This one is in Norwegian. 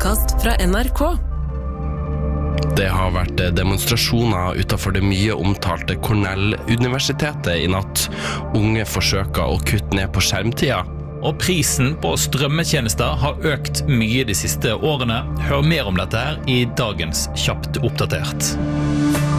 podcast fra NRK. Det har vært demonstrasjoner utenfor det mye omtalte Cornell-universitetet i natt. Unge forsøker å kutte ned på skjermtida. Og prisen på strømmetjenester har økt mye de siste årene. Hør mer om dette her i dagens Kjapt oppdatert.